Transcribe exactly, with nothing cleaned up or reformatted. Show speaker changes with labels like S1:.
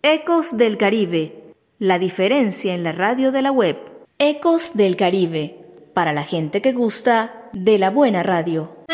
S1: Ecos del Caribe, la diferencia en la radio de la web. Ecos del Caribe, para la gente que gusta de la buena radio.